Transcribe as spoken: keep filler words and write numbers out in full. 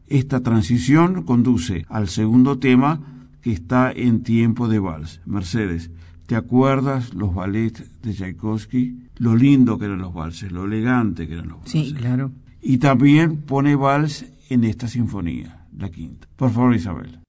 Esta transición conduce al segundo tema, que está en tiempo de vals. Mercedes, ¿te acuerdas los ballets de Tchaikovsky? Lo lindo que eran los valses, lo elegante que eran los valses. Sí, claro. Y también pone vals en esta sinfonía, la quinta. Por favor, Isabel.